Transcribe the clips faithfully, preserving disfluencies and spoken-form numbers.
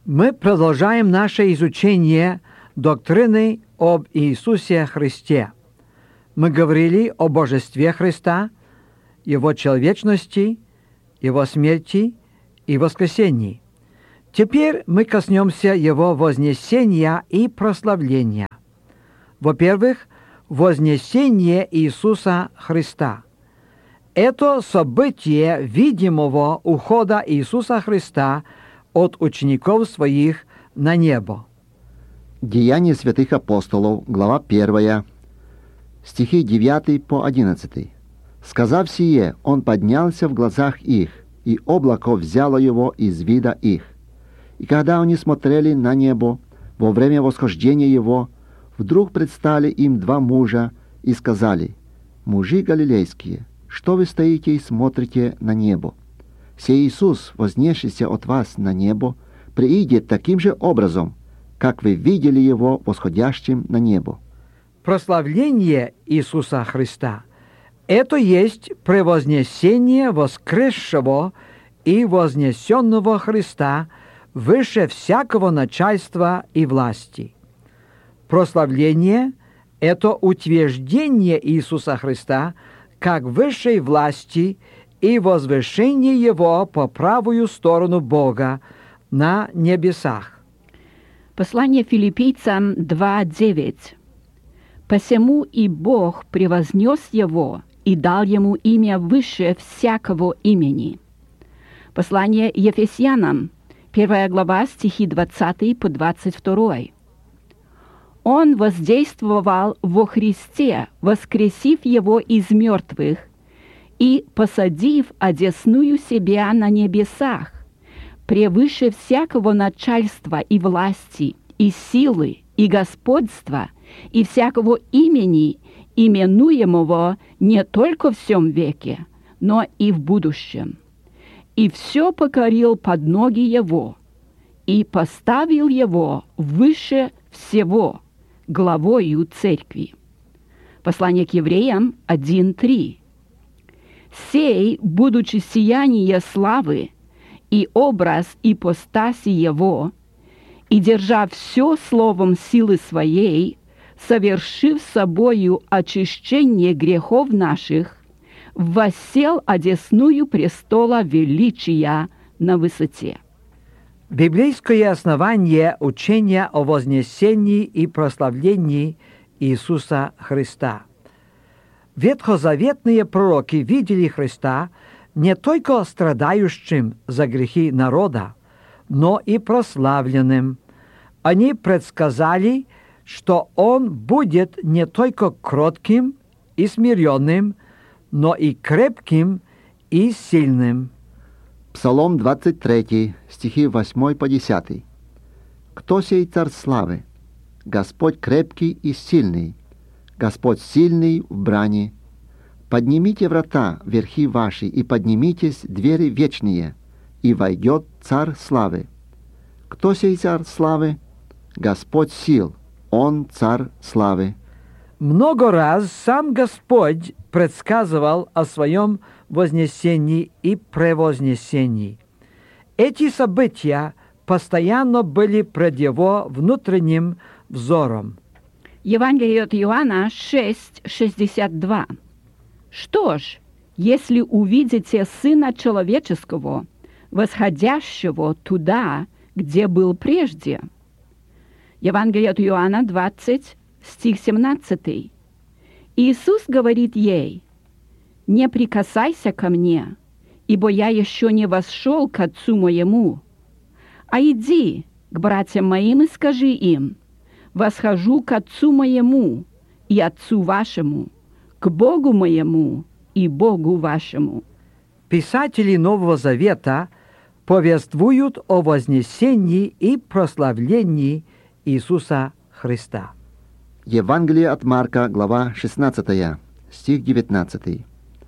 Мы продолжаем наше изучение доктрины об Иисусе Христе. Мы говорили о божестве Христа, Его человечности, Его смерти и воскресении. Теперь мы коснемся Его вознесения и прославления. Во-первых, вознесение Иисуса Христа. Это событие видимого ухода Иисуса Христа от учеников своих на небо. Деяния святых апостолов, глава первая, стихи девятый по одиннадцатый. «Сказав сие, он поднялся в глазах их, и облако взяло его из вида их. И когда они смотрели на небо во время восхождения его, вдруг предстали им два мужа и сказали: мужи галилейские, что вы стоите и смотрите на небо? Сей Иисус, вознесшийся от вас на небо, приидет таким же образом, как вы видели его восходящим на небо». Прославление Иисуса Христа – это есть превознесение воскресшего и вознесенного Христа выше всякого начальства и власти. Прославление – это утверждение Иисуса Христа как высшей власти и возвышение Его по правую сторону Бога на небесах. Послание Филиппийцам два девять. «Посему и Бог превознес Его и дал Ему имя выше всякого имени». Послание Ефесянам, первая глава, стихи двадцатый по двадцать второй. «Он воздействовал во Христе, воскресив Его из мертвых, и посадив одесную себя на небесах, превыше всякого начальства и власти, и силы, и господства, и всякого имени, именуемого не только в сем веке, но и в будущем. И все покорил под ноги Его, и поставил Его выше всего, главою церкви». Послание к евреям один три. «Сей, будучи сияние славы, и образ ипостаси Его, и держа все словом силы Своей, совершив собою очищение грехов наших, воссел одесную престола величия на высоте». Библейское основание учения о вознесении и прославлении Иисуса Христа. Ветхозаветные пророки видели Христа не только страдающим за грехи народа, но и прославленным. Они предсказали, что Он будет не только кротким и смиренным, но и крепким и сильным. Псалом двадцать три, стихи восьмой по десятый. «Кто сей царь славы? Господь крепкий и сильный, Господь сильный в брани. Поднимите врата, верхи ваши, и поднимитесь, двери вечные, и войдет царь славы. Кто сей царь славы? Господь сил, Он царь славы». Много раз сам Господь предсказывал о своем вознесении и превознесении. Эти события постоянно были пред Его внутренним взором. Евангелие от Иоанна шесть шестьдесят два. «Что ж, если увидите Сына Человеческого, восходящего туда, где был прежде?» Евангелие от Иоанна двадцать, стих семнадцатый. Иисус говорит ей: «Не прикасайся ко мне, ибо я еще не восшел к Отцу моему. А иди к братьям моим и скажи им: восхожу к Отцу моему и Отцу вашему, к Богу моему и Богу вашему». Писатели Нового Завета повествуют о вознесении и прославлении Иисуса Христа. Евангелие от Марка, глава шестнадцатая, стих девятнадцатый.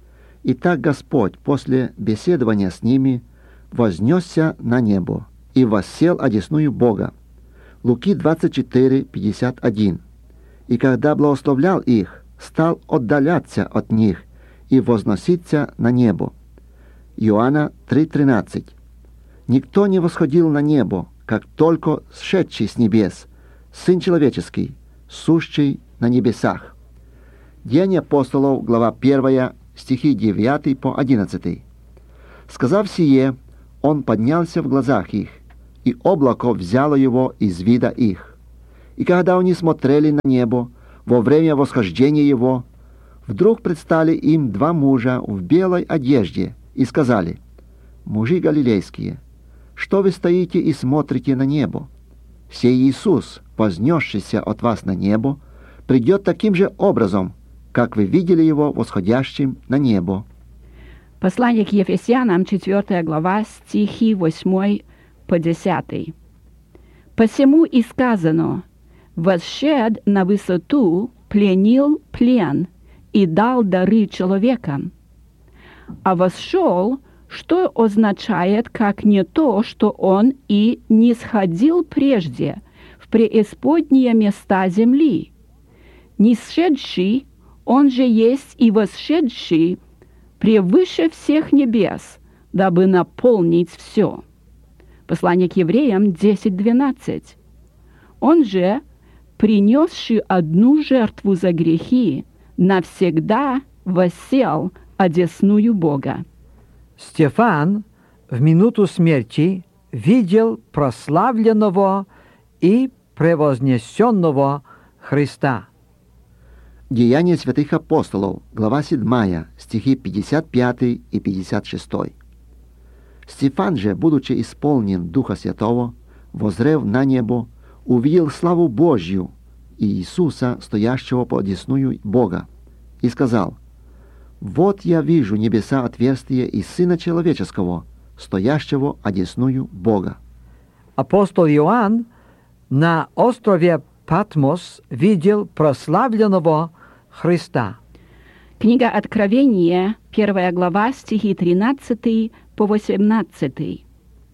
«Итак Господь после беседования с ними вознесся на небо и воссел одесную Бога». Луки двадцать четыре пятьдесят один. «И когда благословлял их, стал отдаляться от них и возноситься на небо». Иоанна три тринадцать. «Никто не восходил на небо, как только сшедший с небес, Сын Человеческий, сущий на небесах». Деяния апостолов, глава первая, стихи девятый по одиннадцатый. «Сказав сие, он поднялся в глазах их, и облако взяло его из вида их. И когда они смотрели на небо во время восхождения его, вдруг предстали им два мужа в белой одежде и сказали: «Мужи галилейские, что вы стоите и смотрите на небо? Сей Иисус, вознесшийся от вас на небо, придет таким же образом, как вы видели его восходящим на небо». Послание к Ефесянам, четвёртая глава, стихи восьмой по десятый. «Посему и сказано: восшед на высоту, пленил плен и дал дары человекам. А восшел, что означает, как не то, что он и не сходил прежде в преисподние места земли. Нисшедший, он же есть и восшедший превыше всех небес, дабы наполнить все». Послание к евреям десять двенадцать. «Он же, принесший одну жертву за грехи, навсегда воссел одесную Бога». Стефан в минуту смерти видел прославленного и превознесенного Христа. Деяния святых апостолов, глава седьмая, стихи пятьдесят пятый и пятьдесят шестой. «Стефан же, будучи исполнен Духа Святого, воззрев на небо, увидел славу Божью и Иисуса, стоящего по одесную Бога, и сказал: вот я вижу небеса отверстия и Сына Человеческого, стоящего одесную Бога». Апостол Иоанн на острове Патмос видел прославленного Христа. Книга Откровения, первая глава, стихи тринадцатый по восемнадцатый.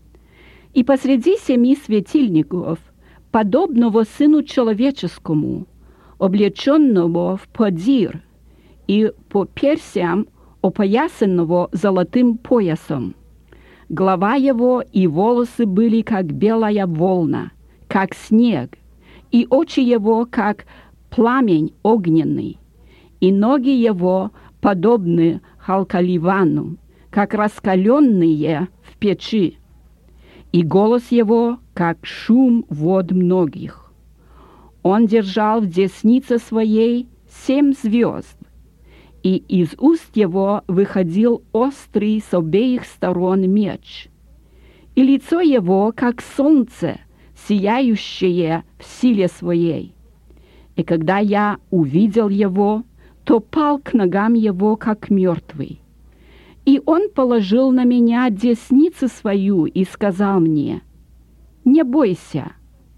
«И посреди семи светильников, подобного Сыну Человеческому, облеченного в подир, и по персям опоясанного золотым поясом. Голова его и волосы были, как белая волна, как снег, и очи его, как пламень огненный, и ноги его подобны халкаливану, как раскаленные в печи, и голос его, как шум вод многих. Он держал в деснице своей семь звезд, и из уст его выходил острый с обеих сторон меч, и лицо его, как солнце, сияющее в силе своей. И когда я увидел его, то пал к ногам его, как мертвый. И он положил на меня десницу свою и сказал мне: не бойся,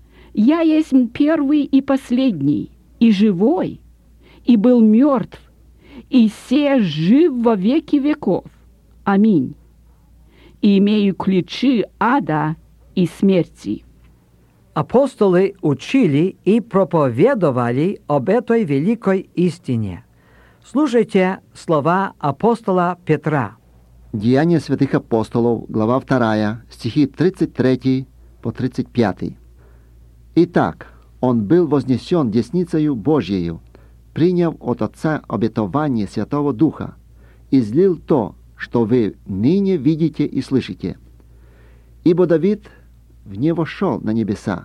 я есть первый и последний, и живой, и был мертв, и се жив во веки веков. Аминь. И имею ключи ада и смерти». Апостолы учили и проповедовали об этой великой истине. Слушайте слова апостола Петра. Деяния святых апостолов, глава вторая, стихи тридцать три по тридцать пять. «Итак, он был вознесен десницею Божьею, приняв от Отца обетование Святого Духа, и излил то, что вы ныне видите и слышите. Ибо Давид не вошел на небеса,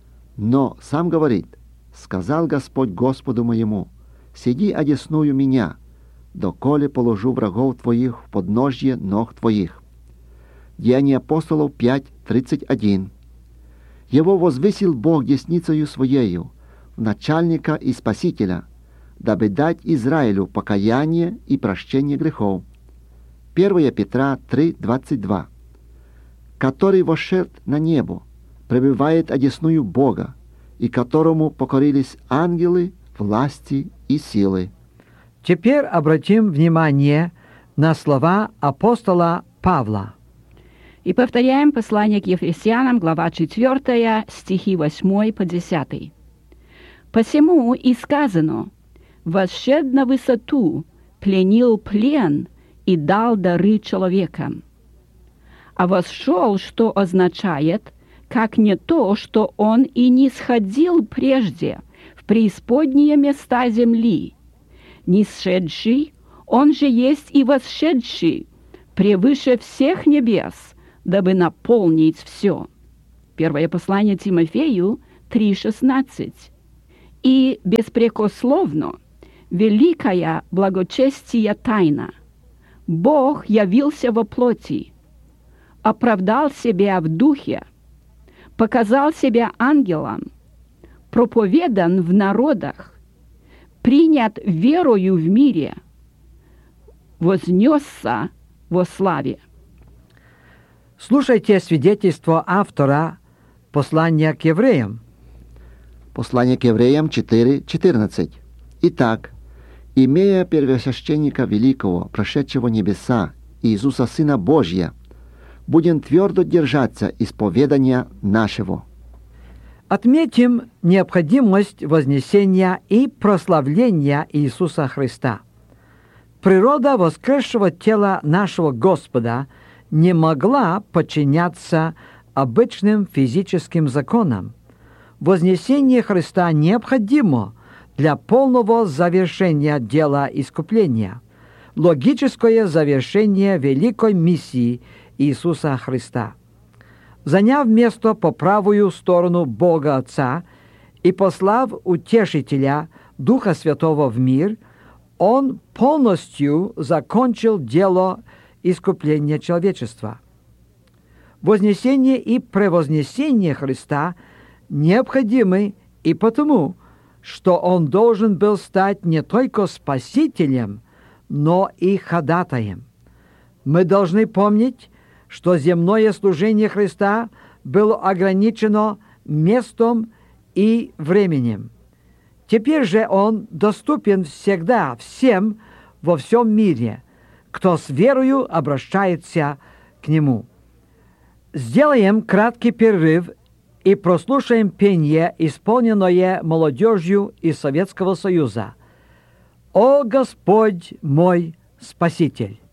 но сам говорит: сказал Господь Господу моему: сиди одесную меня, доколе положу врагов твоих в подножье ног твоих». Деяния апостолов пять тридцать один. «Его возвысил Бог десницею своею, в начальника и спасителя, дабы дать Израилю покаяние и прощение грехов». первое Петра три двадцать два. «Который вошед на небо, пребывает одесную Бога, и которому покорились ангелы, власти и силы». Теперь обратим внимание на слова апостола Павла. И повторяем послание к Ефесянам, глава четвёртая, стихи восьмой по десятый. «Посему и сказано: восшед на высоту, пленил плен и дал дары человекам. А восшел, что означает, как не то, что Он и не сходил прежде в преисподние места земли. Не сшедший, Он же есть и восшедший превыше всех небес, дабы наполнить все. Первое послание Тимофею три шестнадцать. И беспрекословно великая благочестия тайна. Бог явился во плоти, оправдал себя в духе, показал себя ангелом, проповедан в народах, принят верою в мире, вознесся во славе. Слушайте свидетельство автора послания к евреям. Послание к евреям четыре четырнадцать. Итак, имея первосвященника великого, прошедшего небеса, Иисуса Сына Божия, будем твердо держаться исповедания нашего. Отметим необходимость вознесения и прославления Иисуса Христа. Природа воскресшего тела нашего Господа не могла подчиняться обычным физическим законам. Вознесение Христа необходимо для полного завершения дела искупления, логическое завершение великой миссии Иисуса Христа. Заняв место по правую сторону Бога Отца и послав Утешителя Духа Святого в мир, Он полностью закончил дело искупления человечества. Вознесение и превознесение Христа необходимы и потому, что Он должен был стать не только Спасителем, но и ходатаем. Мы должны помнить, что земное служение Христа было ограничено местом и временем. Теперь же Он доступен всегда всем во всем мире, кто с верою обращается к Нему. Сделаем краткий перерыв и прослушаем пение, исполненное молодежью из Советского Союза. «О Господь мой Спаситель!»